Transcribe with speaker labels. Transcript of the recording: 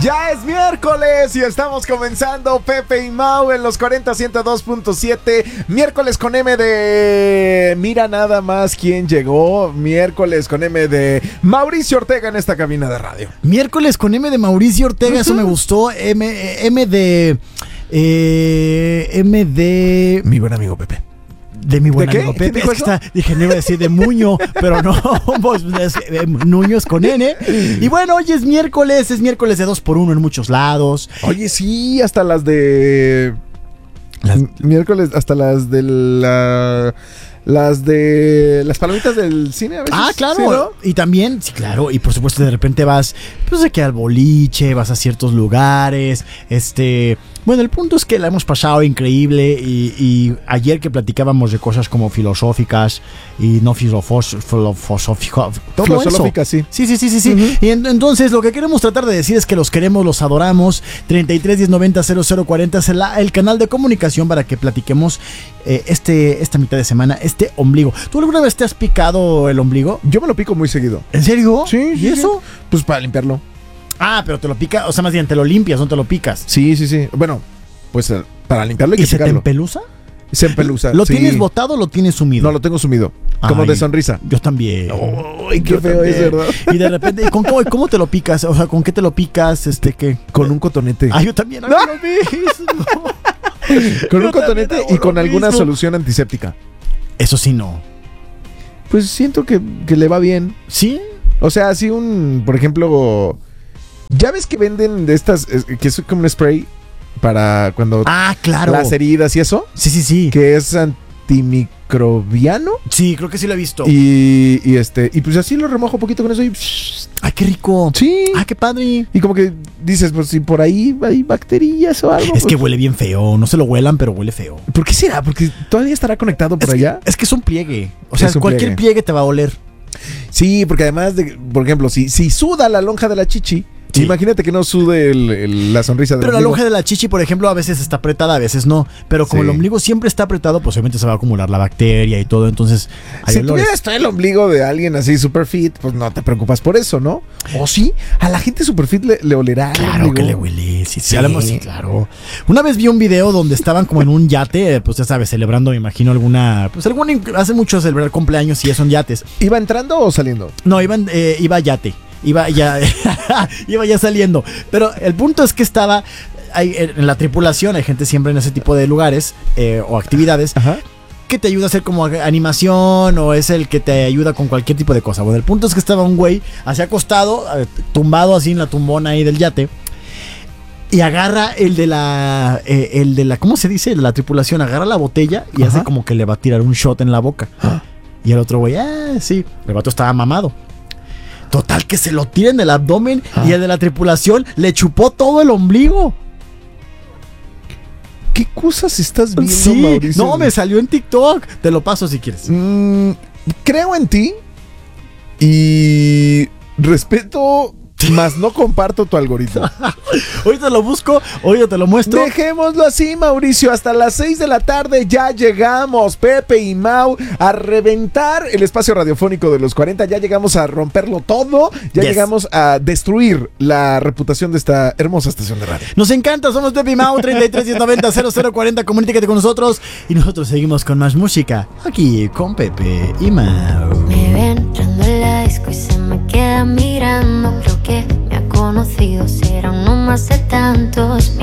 Speaker 1: Ya es miércoles y estamos comenzando Pepe y Mau en los 40-102.7. Miércoles con M de... Mira nada más quién llegó. Miércoles con M de Mauricio Ortega en esta cabina de radio.
Speaker 2: Miércoles con M de Mauricio Ortega, eso me gustó. M de...
Speaker 1: Mi buen amigo Pepe.
Speaker 2: De mi buen
Speaker 1: ¿De
Speaker 2: amigo
Speaker 1: qué?
Speaker 2: Pepe. Es que dije, no iba a decir de Muño, pero no, pues, Nuño es con N. Y bueno, hoy es miércoles de 2x1 en muchos lados.
Speaker 1: Oye, sí, hasta las de... Miércoles, hasta las de las palomitas del cine a veces.
Speaker 2: Ah, claro.
Speaker 1: ¿Sí, no?
Speaker 2: Y también, sí, claro. Y por supuesto, de repente vas, pues de que al boliche, vas a ciertos lugares. Bueno, el punto es que la hemos pasado increíble. Y ayer que platicábamos de cosas como filosóficas y no filosóficas, todo
Speaker 1: Filosóficas,
Speaker 2: eso.
Speaker 1: sí.
Speaker 2: Sí.
Speaker 1: Uh-huh.
Speaker 2: Y entonces lo que queremos tratar de decir es que los queremos, los adoramos. 33 10 90 0040 es el canal de comunicación para que platiquemos esta mitad de semana, este ombligo. ¿Tú alguna vez te has picado el ombligo?
Speaker 1: Yo me lo pico muy seguido.
Speaker 2: ¿En serio?
Speaker 1: Sí.
Speaker 2: ¿Y eso?
Speaker 1: Sí. Pues para limpiarlo.
Speaker 2: Ah, pero te lo pica, o sea, más bien te lo limpias, no te lo picas.
Speaker 1: Sí. Bueno, pues para limpiarlo hay que
Speaker 2: ¿Y se te
Speaker 1: picarlo.
Speaker 2: empeluza?
Speaker 1: Se empeluza.
Speaker 2: ¿Lo
Speaker 1: sí.
Speaker 2: tienes botado o lo tienes sumido?
Speaker 1: No, lo tengo sumido. Como
Speaker 2: Ay,
Speaker 1: de sonrisa.
Speaker 2: Yo también.
Speaker 1: Ay, qué feo es, ¿verdad?
Speaker 2: Y de repente, ¿cómo te lo picas? O sea, ¿con qué te lo picas? ¿Qué?
Speaker 1: Con un cotonete.
Speaker 2: Ah, yo también.
Speaker 1: ¡No!
Speaker 2: Lo mismo.
Speaker 1: Con
Speaker 2: Yo
Speaker 1: un cotonete
Speaker 2: también
Speaker 1: y
Speaker 2: hago
Speaker 1: con
Speaker 2: lo
Speaker 1: alguna
Speaker 2: mismo.
Speaker 1: solución antiséptica.
Speaker 2: Eso sí, no.
Speaker 1: Pues siento que le va bien.
Speaker 2: ¿Sí?
Speaker 1: O sea, así por ejemplo, ¿ya ves que venden de estas, que es como un spray para cuando
Speaker 2: Ah, claro.
Speaker 1: las heridas y eso?
Speaker 2: Sí.
Speaker 1: Que es antimicrobiano.
Speaker 2: Sí, creo que sí lo he visto.
Speaker 1: Y pues así lo remojo un poquito con eso y...
Speaker 2: ¡Ay, qué rico!
Speaker 1: Sí.
Speaker 2: ¡Ah, qué padre!
Speaker 1: Y como que dices, pues si por ahí hay bacterias o algo.
Speaker 2: Es que
Speaker 1: pues,
Speaker 2: huele bien feo. No se lo huelan, pero huele feo.
Speaker 1: ¿por qué será? Porque todavía estará conectado por allá.
Speaker 2: Es que es un pliegue. O sea,
Speaker 1: Es un
Speaker 2: cualquier pliegue te va a oler.
Speaker 1: Sí, porque además de, por ejemplo, si suda la lonja de la chichi,
Speaker 2: Sí.
Speaker 1: Imagínate que no sude la sonrisa del
Speaker 2: Pero la
Speaker 1: ombligo.
Speaker 2: lonja de la chichi, por ejemplo, a veces está apretada, a veces no. Pero como
Speaker 1: Sí.
Speaker 2: el ombligo siempre está apretado, pues obviamente se va a acumular la bacteria y todo. Entonces, hay
Speaker 1: Si
Speaker 2: olores.
Speaker 1: tuvieras todo el ombligo de alguien así super fit, pues no te preocupas por eso, ¿no? ¿O sí? A la gente super fit le olerá.
Speaker 2: Claro
Speaker 1: ombligo.
Speaker 2: que le huele, sí.
Speaker 1: Sí.
Speaker 2: Sí, claro. Una vez vi un video donde estaban como en un yate, pues ya sabes, celebrando, me imagino, hace mucho celebrar cumpleaños y ya son yates.
Speaker 1: ¿Iba entrando o saliendo?
Speaker 2: No, iba yate. Iba ya saliendo. Pero el punto es que estaba en la tripulación, hay gente siempre en ese tipo de lugares o actividades.
Speaker 1: Ajá.
Speaker 2: Que te ayuda a hacer como animación o es el que te ayuda con cualquier tipo de cosa. Bueno, el punto es que estaba un güey así acostado, tumbado así en la tumbona ahí del yate. Y agarra el de la ¿cómo se dice? El de la tripulación, agarra la botella y
Speaker 1: Ajá.
Speaker 2: hace como que le va a tirar un shot en la boca. Y el otro güey, sí, el vato estaba mamado. Total que se lo tira en el abdomen y el de la tripulación le chupó todo el ombligo.
Speaker 1: ¿Qué cosas estás viendo,
Speaker 2: Sí,
Speaker 1: Mauricio?
Speaker 2: no, me salió en TikTok. Te lo paso si quieres.
Speaker 1: Creo en ti y respeto, mas no comparto tu algoritmo.
Speaker 2: Ahorita lo busco, ahorita te lo muestro.
Speaker 1: Dejémoslo así, Mauricio. Hasta las 6 de la tarde ya llegamos, Pepe y Mau, a reventar el espacio radiofónico de los 40. Ya llegamos a romperlo todo. Ya
Speaker 2: Yes.
Speaker 1: llegamos a destruir la reputación de esta hermosa estación de radio.
Speaker 2: Nos encanta, somos Pepe y Mau, 33 1090 0040. Comunícate con nosotros y nosotros seguimos con más música aquí con Pepe y Mau.
Speaker 3: Me ve entrando en la disco y se me queda mirando. Creo que me ha conocido, será uno más de tantos.